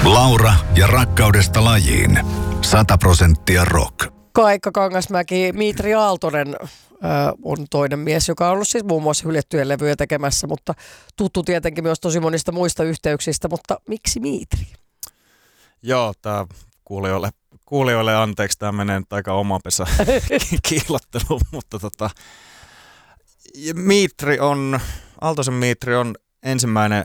Laura ja rakkaudesta lajiin. 100% rock. Kaikka Kangasmäki, Mitri Aaltonen on toinen mies, joka on ollut siis muun muassa hyljettyjen levyjä tekemässä, mutta tuttu tietenkin myös tosi monista muista yhteyksistä, mutta miksi Mitri? Joo, tämä kuulijoille anteeksi, tämä menee nyt aika omapesä kiilotteluun, mutta Aaltosen Mitri on ensimmäinen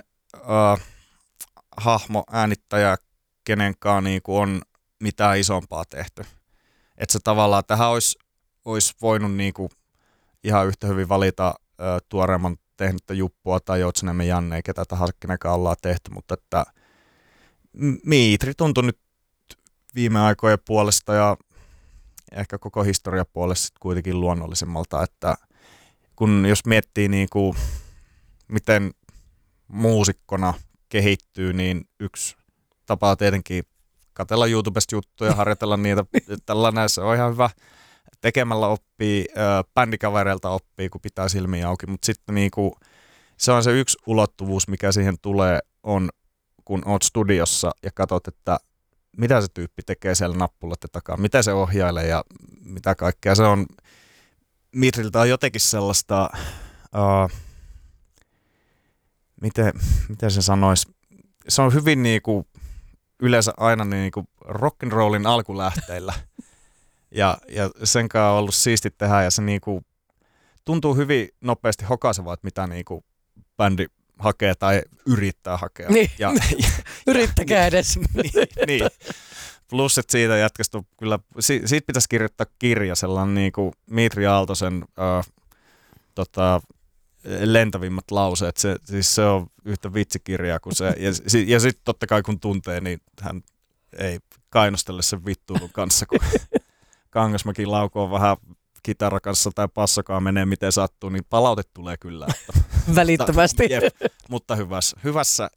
hahmo, äänittäjä, kenenkaan niinku on mitään isompaa tehty. Että se tavallaan tähän olisi voinut niinku ihan yhtä hyvin valita tuoreemman tehnyttä Juppua tai Joutseniemen Janne, ketä tahansa kenenkaan ollaan tehty, mutta että Mitri tuntui nyt viime aikojen puolesta ja ehkä koko historian puolesta kuitenkin luonnollisemmalta, että jos miettii niinku, miten muusikkona kehittyy, niin yksi tapa tietenkin katsella YouTubesta juttuja, harjoitella niitä, tällainen se on ihan hyvä. Tekemällä oppii, bändikavereilta oppii, kun pitää silmiä auki, mutta sitten niinku, se on se yksi ulottuvuus, mikä siihen tulee, on kun oot studiossa ja katsot, että mitä se tyyppi tekee siellä nappuloiden takaa, mitä se ohjailee ja mitä kaikkea. Se on, Mitriltä on jotenkin sellaista, miten se sanoisi, se on hyvin niinku, yleensä aina niinku rock'n'rollin alkulähteillä. Ja sen kanssa on ollut siisti tehdä ja se niinku tuntuu hyvin nopeasti hokaisevalta, että mitä niinku bändi hakee tai yrittää hakea. Niin. Yrittäkää edes. niin. Plus, että siitä jätkästä kyllä, siitä pitäisi kirjoittaa kirja, sellainen niinku Mitri Aaltosen lentävimmät lauseet. Se on yhtä vitsikirjaa kuin se. Ja sitten totta kai kun tuntee, niin hän ei kainostele sen vittuilun kanssa, kun Kangasmäki laukoo vähän kitara kanssa tai passokaan menee miten sattuu, niin palaute tulee kyllä. Välittömästi. Mutta hyvässä